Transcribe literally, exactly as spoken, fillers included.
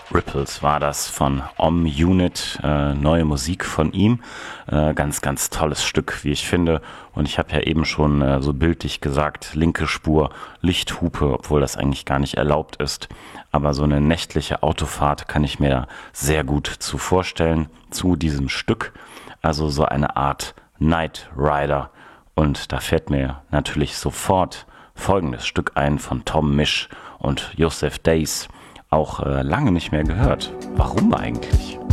Ripples war das von Om Unit, äh, neue Musik von ihm. Äh, ganz, ganz tolles Stück, wie ich finde. Und ich habe ja eben schon äh, so bildlich gesagt, linke Spur, Lichthupe, obwohl das eigentlich gar nicht erlaubt ist. Aber so eine nächtliche Autofahrt kann ich mir sehr gut zu vorstellen zu diesem Stück. Also so eine Art Night Rider. Und da fährt mir natürlich sofort folgendes Stück ein von Tom Misch und Joseph Days. Auch äh, lange nicht mehr gehört. Warum eigentlich?